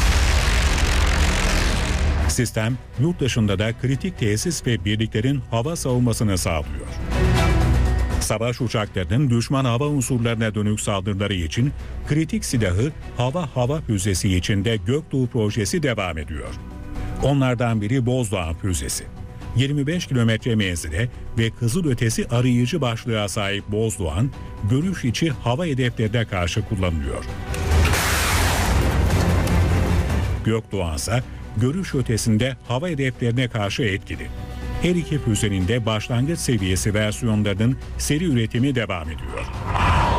Speaker 2: Sistem yurt dışında da kritik tesis ve birliklerin hava savunmasını sağlıyor. Savaş uçaklarının düşman hava unsurlarına dönük saldırıları için kritik silahı hava-hava füzesi içinde Göktuğ projesi devam ediyor. Onlardan biri Bozdoğan füzesi. yirmi beş kilometre menzile ve kızılötesi arayıcı başlığa sahip Bozdoğan, görüş içi hava hedeflerine karşı kullanılıyor. Gökdoğan ise görüş ötesinde hava hedeflerine karşı etkili. Her iki füzenin de başlangıç seviyesi versiyonlarının seri üretimi devam ediyor.